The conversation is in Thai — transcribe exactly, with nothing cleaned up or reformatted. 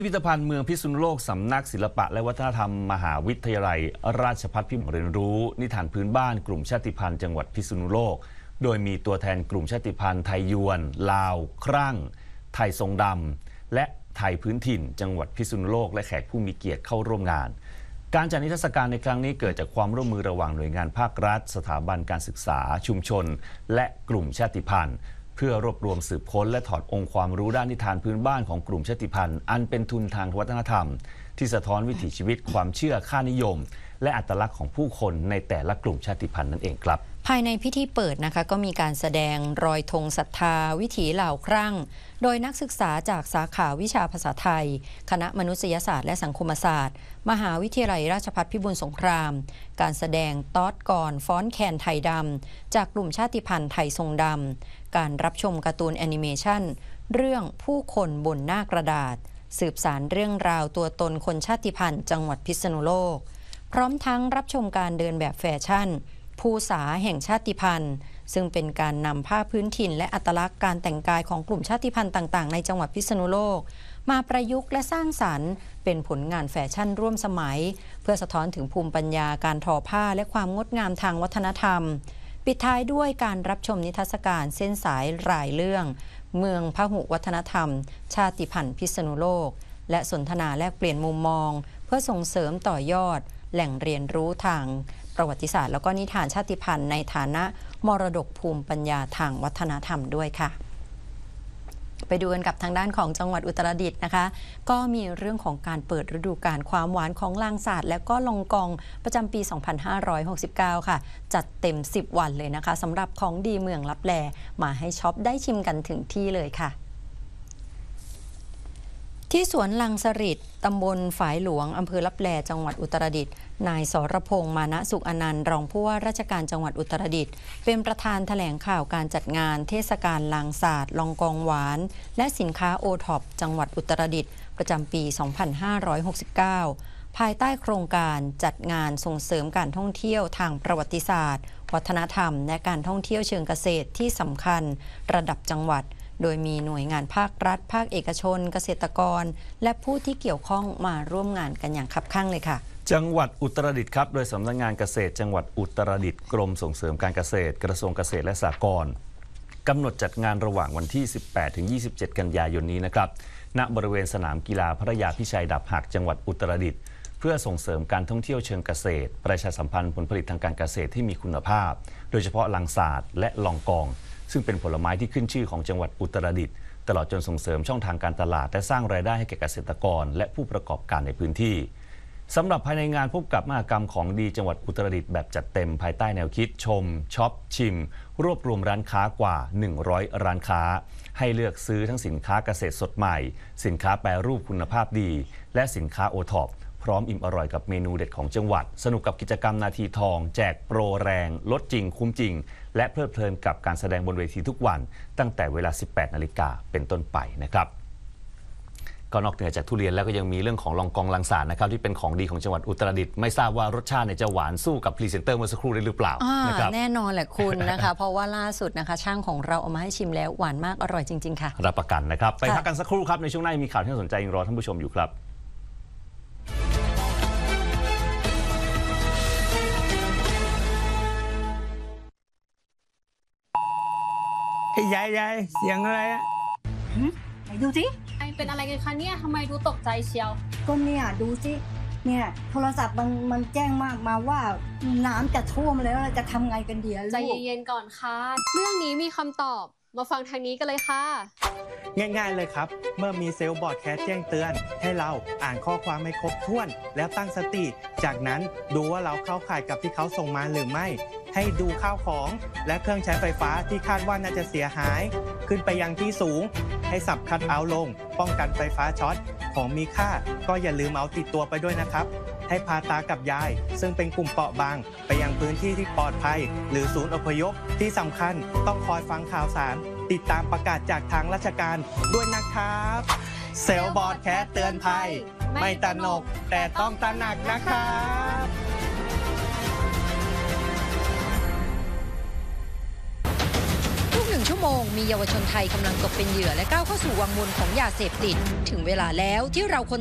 พิพิธภัณฑ์เมืองพิษณุโลกสำนักศิลปะและวัฒนธรรมมหาวิทยาลัยราชภัฏพิบูลเรียนรู้นิทานพื้นบ้านกลุ่มชาติพันธุ์จังหวัดพิษณุโลกโดยมีตัวแทนกลุ่มชาติพันธุ์ไทยยวนลาวครั่งไทยทรงดำและไทยพื้นถิ่นจังหวัดพิษณุโลกและแขกผู้มีเกียรติเข้าร่วมงานการจัดนิทรรศการในครั้งนี้เกิดจากความร่วมมือระหว่างหน่วยงานภาครัฐสถาบันการศึกษาชุมชนและกลุ่มชาติพันธุ์เพื่อรวบรวมสืบค้นและถอดองค์ความรู้ด้านนิทานพื้นบ้านของกลุ่มชาติพันธุ์อันเป็นทุนทางวัฒนธรรมที่สะท้อนวิถีชีวิตความเชื่อค่านิยมและอัตลักษณ์ของผู้คนในแต่ละกลุ่มชาติพันธุ์นั่นเองครับภายในพิธีเปิดนะคะก็มีการแสดงรอยธงศรัทธาวิถีเหล่าครั่งโดยนักศึกษาจากสาขาวิชาภาษาไทยคณะมนุษยศาสตร์และสังคมศาสตร์มหาวิทยาลัยราชภัฏพิบูลสงครามการแสดงต๊อดก่อนฟ้อนแคนไทยดำจากกลุ่มชาติพันธุ์ไทยทรงดำการรับชมการ์ตูนแอนิเมชันเรื่องผู้คนบนหน้ากระดาษสืบสารเรื่องราวตัวตนคนชาติพันธุ์จังหวัดพิษณุโลกพร้อมทั้งรับชมการเดินแบบแฟชั่นภูษาแห่งชาติพันธุ์ซึ่งเป็นการนำผ้าพื้นถิ่นและอัตลักษณ์การแต่งกายของกลุ่มชาติพันธุ์ต่างๆในจังหวัดพิษณุโลกมาประยุกต์และสร้างสรรค์เป็นผลงานแฟชั่นร่วมสมัยเพื่อสะท้อนถึงภูมิปัญญาการทอผ้าและความงดงามทางวัฒนธรรมปิดท้ายด้วยการรับชมนิทรรศการเส้นสายรายเรื่องเมืองพหุวัฒนธรรมชาติพันธุ์พิษณุโลกและสนทนาแลกเปลี่ยนมุมมองเพื่อส่งเสริมต่อยอดแหล่งเรียนรู้ทางประวัติศาสตร์แล้วก็นิทานชาติพันธุ์ในฐานะมรดกภูมิปัญญาทางวัฒนธรรมด้วยค่ะไปดูกันกับทางด้านของจังหวัดอุตรดิตถ์นะคะก็มีเรื่องของการเปิดฤดูกาลความหวานของลางศาสตร์และก็ลองกองประจำปี สองพันห้าร้อยหกสิบเก้า ค่ะจัดเต็มสิบวันเลยนะคะสำหรับของดีเมืองลับแลมาให้ช็อปได้ชิมกันถึงที่เลยค่ะที่สวนลังสฤษฎ์ตำบลฝายหลวงอำเภอลับแลจังหวัดอุตรดิตถ์นายสรพงษ์มานะสุขอนันต์รองผู้ว่าราชการจังหวัดอุตรดิตถ์เป็นประธานแถลงข่าวการจัดงานเทศกาลลางศาสตร์ลองกองหวานและสินค้าโอท็อปจังหวัดอุตรดิตถ์ประจำปี สองพันห้าร้อยหกสิบเก้า ภายใต้โครงการจัดงานส่งเสริมการท่องเที่ยวทางประวัติศาสตร์วัฒนธรรมและการท่องเที่ยวเชิงเกษตรที่สำคัญระดับจังหวัดโดยมีหน่วยงานภาครัฐภาคเอกชนเกษตรกรและผู้ที่เกี่ยวข้องมาร่วมงานกันอย่างคับคั่งเลยค่ะจังหวัดอุตรดิตถ์ครับโดยสำนักงานเกษตรจังหวัดอุตรดิตถ์กรมส่งเสริมการเกษตรกระทรวงเกษตรและสหกรณ์กำหนดจัดงานระหว่างวันที่ สิบแปดถึงยี่สิบเจ็ด กันยายนนี้นะครับณบริเวณสนามกีฬาพระยาพิชัยดาบหักจังหวัดอุตรดิตถ์เพื่อส่งเสริมการท่องเที่ยวเชิงเกษตรประชาสัมพันธ์ผลผลิตทางการเกษตรที่มีคุณภาพโดยเฉพาะลังศาสตร์และลองกองซึ่งเป็นผลไม้ที่ขึ้นชื่อของจังหวัดอุตรดิตถ์ตลอดจนส่งเสริมช่องทางการตลาดและสร้างรายได้ให้แก่เกษตรกรและผู้ประกอบการในพื้นที่สำหรับภายในงานพบกับมหกรรมของดีจังหวัดอุตรดิตถ์แบบจัดเต็มภายใต้แนวคิดชมช็อปชิมรวบรวมร้านค้ากว่าหนึ่งร้อยร้านค้าให้เลือกซื้อทั้งสินค้าเกษตรสดใหม่สินค้าแปรรูปคุณภาพดีและสินค้าโอท็อปพร้อมอิ่มอร่อยกับเมนูเด็ดของจังหวัดสนุกกับกิจกรรมนาทีทองแจกโปรแรงลดจริงคุ้มจริงและเพลิดเพลินกับการแสดงบนเวทีทุกวันตั้งแต่เวลา สิบแปดนาฬิกาเป็นต้นไปนะครับก็นอกเหนือจากทุเรียนแล้วก็ยังมีเรื่องของลองกองลังศาสตร์นะครับที่เป็นของดีของจังหวัดอุตรดิตถ์ไม่ทราบว่ารสชาติจะหวานสู้กับพรีเซนเตอร์เมื่อสักครู่ได้หรือเปล่านะครับแน่นอนแหละคุณนะคะ เพราะว่าล่าสุดนะคะช่างของเราเอามาให้ชิมแล้วหวานมากอร่อยจริงๆค่ะรับประกันนะครับไปพักกันสักครู่ครับในช่วงหน้ามีข่าวที่น่าสนใจยังรอท่านผู้ชมอยู่ครับยายยายเสียงอะไรอะไหนดูสิเป็นอะไรกันคะเนี่ยทำไมดูตกใจเชียวก็เนี่ยดูสิเนี่ยโทรศัพท์มันมันแจ้งมากมาว่าน้ำจะท่วมแล้วจะทำไงกันดีใจเย็นๆก่อนค่ะเรื่องนี้มีคำตอบมาฟังทางนี้กันเลยค่ะง่ายๆเลยครับเมื่อมีเซลล์บอร์ดแคสแจ้งเตือนให้เราอ่านข้อความให้ครบถ้วนแล้วตั้งสติจากนั้นดูว่าเราเข้าข่ายกับที่เขาส่งมาหรือไม่ให้ดูข้าวของและเครื่องใช้ไฟฟ้าที่คาดว่าน่าจะเสียหายขึ้นไปยังที่สูงให้สับคัทเอาท์ลงป้องกันไฟฟ้าช็อตของมีค่าก็อย่าลืมเอาติดตัวไปด้วยนะครับให้พาตากับยายซึ่งเป็นกลุ่มเปราะบางไปยังพื้นที่ที่ปลอดภัยหรือศูนย์อพยพที่สำคัญต้องคอยฟังข่าวสารติดตามประกาศจากทางราชการด้วยนะครับเซลล์บอร์ดแคสเตือนภัยไม่ตระหนกแต่ต้องตระหนักนะครับชั่วโมงมีเยาวชนไทยกำลังตกเป็นเหยื่อและก้าวเข้าสู่วังวนของยาเสพติดถึงเวลาแล้วที่เราคน